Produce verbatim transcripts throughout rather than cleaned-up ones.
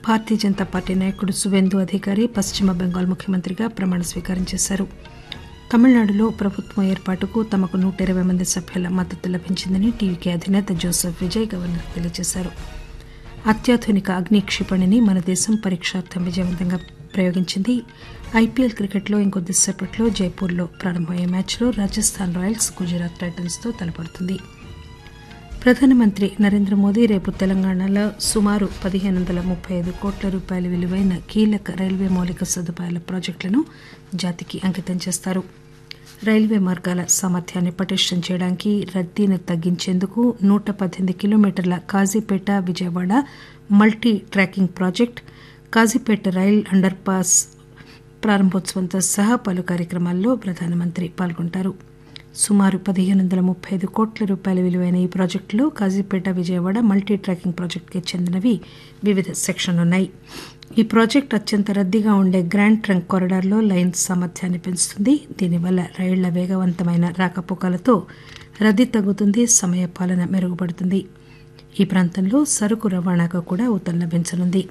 Bharatiya Janata party నాయకుడు సువేందు అధికారి పశ్చిమ బెంగాల్ ముఖ్యమంత్రిగా ప్రమాణ స్వీకారం చేశారు. తమిళనాడులో ప్రభుత్వం ఏర్పాటుకు తమకు నూట ఇరవై మంది సభ్యుల మద్దతు లభించిందని టీవీకే అధినేత జోసెఫ్ విజయ్ గవర్నర్ తెలియజేశారు. అత్యాధునిక అగ్ని క్షిపణిని మన దేశం పరీక్షార్థం విజయవంతంగా ప్రయోగించింది. ఐపీఎల్ క్రికెట్లో ఇంకొద్దిసేపట్లో జైపూర్లో ప్రారంభమయ్యే మ్యాచ్లో రాజస్థాన్ రాయల్స్ గుజరాత్ టైటన్స్తో తలపడుతుంది. ప్రధానమంత్రి నరేంద్ర మోదీ రేపు తెలంగాణలో సుమారు పదిహేను వందల ముప్పై ఐదు కోట్ల రూపాయల విలువైన కీలక రైల్వే మౌలిక సదుపాయాల ప్రాజెక్టులను జాతికి అంకితం చేస్తారు. రైల్వే మార్గాల సామర్థ్యాన్ని పటిష్టం చేయడానికి, రద్దీని తగ్గించేందుకు నూట పద్దెనిమిది కిలోమీటర్ల Kazipet Vijayawada multi tracking project, Kazipet rail under pass ప్రారంభోత్సవంతో సహా పలు కార్యక్రమాల్లో ప్రధానమంత్రి పాల్గొంటారు. సుమారు పదిహేను వందల ముప్పై ఐదు కోట్ల రూపాయల విలువైన ఈ ప్రాజెక్టులో కాజీపేట విజయవాడ మల్టీ ట్రాకింగ్ ప్రాజెక్టుకి చెందినవి వివిధ సెక్షన్లున్నాయి. ఈ ప్రాజెక్టు అత్యంత రద్దీగా ఉండే గ్రాండ్ ట్రంక్ కారిడార్లో లైన్ సామర్థ్యాన్ని పెంచుతుంది. దీనివల్ల రైళ్ల వేగవంతమైన రాకపోకలతో రద్దీ తగ్గుతుంది, సమయ పాలన మెరుగుపడుతుంది. ఈ ప్రాంతంలో సరుకు రవాణాకు కూడా ఊతం లభించనుంది.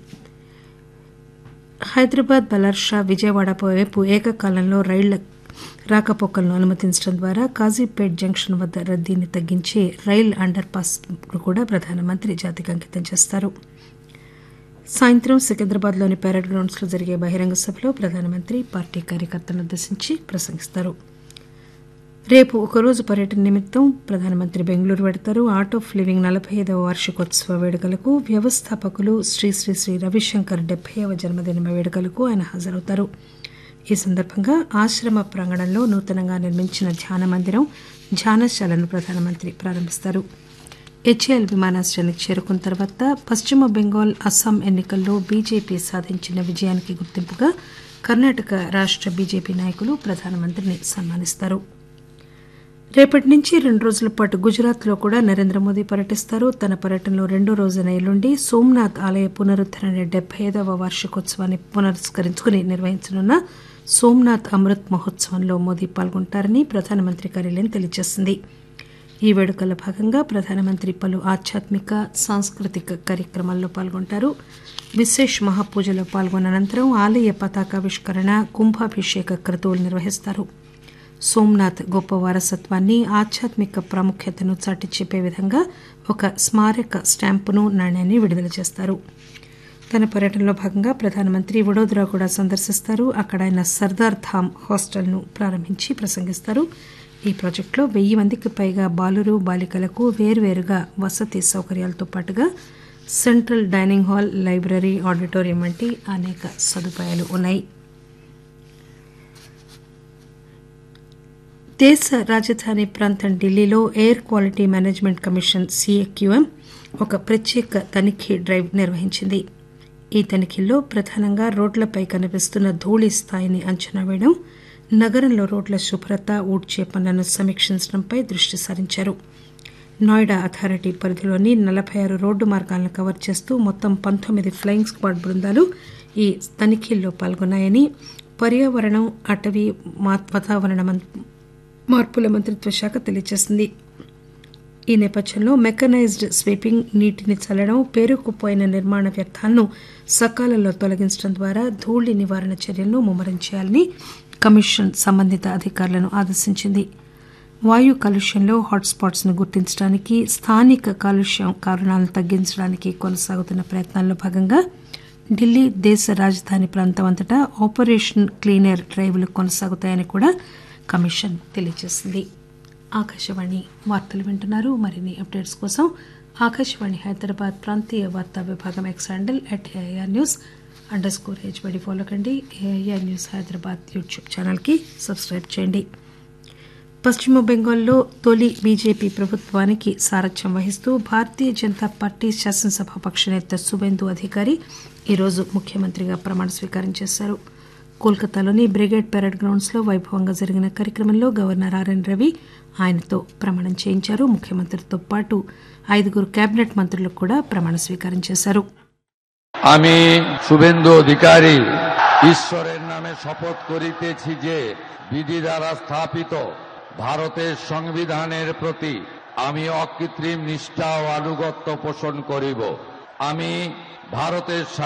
హైదరాబాద్ బలార్షా విజయవాడ వైపు ఏకకాలంలో రైళ్ల రాకపోకలను అనుమతించడం ద్వారా కాజీపేట్ జంక్షన్ వద్ద రద్దీని తగ్గించే రైల్ అండర్ పాస్ కూడా ప్రధానమంత్రి జాతికి అంకితం చేస్తారు. సాయంత్రం సికింద్రాబాద్లోని పరేడ్ గ్రౌండ్స్లో జరిగే బహిరంగ సభలో ప్రధానమంత్రి పార్టీ కార్యకర్తలను ఉద్దేశించి ప్రసంగిస్తారు. రేపు ఒకరోజు పర్యటన నిమిత్తం ప్రధానమంత్రి బెంగళూరు వెడతారు. ఆర్ట్ ఆఫ్ లివింగ్ నలభై ఐదవ వార్షికోత్సవ వేడుకలకు, వ్యవస్థాపకులు శ్రీ శ్రీ శ్రీ రవిశంకర్ డెబ్బైవ జన్మదిన వేడుకలకు ఆయన హాజరవుతారు. ఈ సందర్భంగా ఆశ్రమ ప్రాంగణంలో నూతనంగా నిర్మించిన ధ్యాన మందిరం, ధ్యానశాలను ప్రధానమంత్రి ప్రారంభిస్తారు. హెచ్ఏఎల్ విమానాశ్రయానికి చేరుకున్న తర్వాత పశ్చిమ బెంగాల్, అస్సాం ఎన్నికల్లో బీజేపీ సాధించిన విజయానికి గుర్తింపుగా కర్ణాటక రాష్ట బీజేపీ నాయకులు ప్రధానమంత్రిని సన్మానిస్తారు. రేపటి నుంచి రెండు రోజుల పాటు గుజరాత్లో కూడా నరేంద్ర మోదీ పర్యటిస్తారు. తన పర్యటనలో రెండో రోజైన ఎల్లుండి సోమనాథ్ ఆలయ పునరుద్దరణ డెబ్బై ఐదవ వార్షికోత్సవాన్ని పునస్కరించుకుని నిర్వహించనున్న సోమనాథ్ అమృత్ మహోత్సవంలో మోదీ పాల్గొంటారని ప్రధానమంత్రి కార్యాలయం తెలియజేసింది. ఈ వేడుకల భాగంగా ప్రధానమంత్రి పలు ఆధ్యాత్మిక, సాంస్కృతిక కార్యక్రమాల్లో పాల్గొంటారు. విశేష్ మహాపూజలో పాల్గొన్న అనంతరం ఆలయ పతాకావిష్కరణ, కుంభాభిషేక క్రతువులు నిర్వహిస్తారు. సోమనాథ్ గొప్ప వారసత్వాన్ని, ఆధ్యాత్మిక ప్రాముఖ్యతను చాటి చెప్పే విధంగా ఒక స్మారక స్టాంపును, నాణ్యాన్ని విడుదల చేస్తారు. తన పర్యటనలో భాగంగా ప్రధానమంత్రి వడోదరా కూడా సందర్శిస్తారు. అక్కడ ఆయన సర్దార్ ధామ్ హాస్టల్ను ప్రారంభించి ప్రసంగిస్తారు. ఈ ప్రాజెక్టులో వెయ్యి మందికి పైగా బాలురు, బాలికలకు వేర్వేరుగా వసతి సౌకర్యాలతో పాటుగా central dining hall, library, auditorium వంటి అనేక సదుపాయాలు ఉన్నాయి. దేశ రాజధాని ప్రాంతం ఢిల్లీలో ఎయిర్ క్వాలిటీ మేనేజ్మెంట్ కమిషన్ సీఏక్యూఎం ఒక ప్రత్యేక తనిఖీ డ్రైవ్ నిర్వహించింది. ఈ తనిఖీల్లో ప్రధానంగా రోడ్లపై కనిపిస్తున్న ధూళి స్థాయిని అంచనా వేయడం, నగరంలో రోడ్ల శుభ్రత, ఊడ్చే పనులను సమీక్షించడంపై దృష్టి సారించారు. నోయిడా అథారిటీ పరిధిలోని నలభై ఆరు రోడ్డు మార్గాలను కవర్ చేస్తూ మొత్తం పంతొమ్మిది ఫ్లయింగ్ స్క్వాడ్ బృందాలు ఈ తనిఖీల్లో పాల్గొన్నాయని పర్యావరణం, అటవీ, వాతావరణ మార్పుల మంత్రిత్వ శాఖ తెలియజేసింది. ఈ నేపథ్యంలో మెకనైజ్డ్ స్వీపింగ్, నీటిని చల్లడం, పేరుకుపోయిన నిర్మాణ వ్యర్థాలను సకాలంలో తొలగించడం ద్వారా ధూళి నివారణ చర్యలను ముమ్మరం చేయాలని కమిషన్ సంబంధిత అధికారులను ఆదేశించింది. వాయు కాలుష్యంలో హాట్స్పాట్స్ ను గుర్తించడానికి, స్థానిక కాలుష్యం కారణాలను తగ్గించడానికి కొనసాగుతున్న ప్రయత్నాల్లో భాగంగా ఢిల్లీ దేశ రాజధాని ప్రాంతం అంతటా ఆపరేషన్ క్లీన్ ఎయిర్ డ్రైవ్లు కొనసాగుతాయని కూడా కమిషన్ తెలియజేసింది. ఆకాశవాణి వార్తలు వింటున్నారు. మరిన్ని అప్డేట్స్ కోసం ఆకాశవాణి హైదరాబాద్ ప్రాంతీయ వార్తా విభాగం X handle at AIR news under score హెచ్బడి follow కండి. ఏఐఆర్ న్యూస్ హైదరాబాద్ యూట్యూబ్ ఛానల్కి సబ్స్క్రైబ్ చేయండి. పశ్చిమ బెంగాల్లో తొలి బీజేపీ ప్రభుత్వానికి సారథ్యం వహిస్తూ భారతీయ జనతా పార్టీ శాసనసభాపక్ష నేత సువేందు అధికారి ఈరోజు ముఖ్యమంత్రిగా ప్రమాణ స్వీకారం చేశారు. కోల్కతాలోని బ్రిగేడ్ పరేడ్ గ్రౌండ్స్లో వైభవంగా జరిగిన కార్యక్రమంలో గవర్నర్ ఆర్ఎన్ రవి ఆయనతో ప్రమాణం చేయించారు. ముఖ్యమంత్రితో పాటు ఐదుగురు కేబినెట్ మంత్రులకు కూడా ప్రమాణ స్వీకారం చేశారు. আমি শুভেন্দু অধিকারী ঈশ্বরের নামে শপথ করিতেছি যে বিধি দ্বারা স্থাপিত ভারতের সংবিধানের প্রতি আমি অকৃত্রিম নিষ্ঠা ও আনুগত্য পোষণ করিব। আমি ভারতের